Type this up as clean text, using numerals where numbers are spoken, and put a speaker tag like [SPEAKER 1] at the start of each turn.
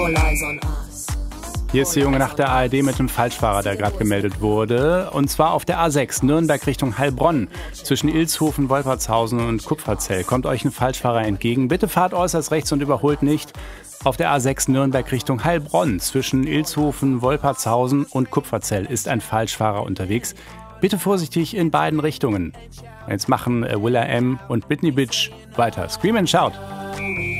[SPEAKER 1] Hier ist die junge Nacht der ARD mit dem Falschfahrer, der gerade gemeldet wurde. Und zwar auf der A6 Nürnberg Richtung Heilbronn. Zwischen Ilshofen, Wolpertshausen und Kupferzell kommt euch ein Falschfahrer entgegen. Bitte fahrt äußerst rechts und überholt nicht. Auf der A6 Nürnberg Richtung Heilbronn. Zwischen Ilshofen, Wolpertshausen und Kupferzell ist ein Falschfahrer unterwegs. Bitte vorsichtig in beiden Richtungen. Jetzt machen Willa M. und Britney Bitch weiter. Scream and Shout.